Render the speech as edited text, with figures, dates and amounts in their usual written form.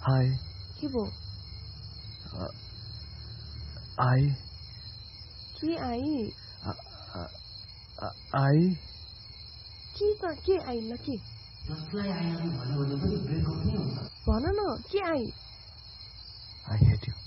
हाय के भो आई के आई आई के आई ल के भन न के आई I hate you.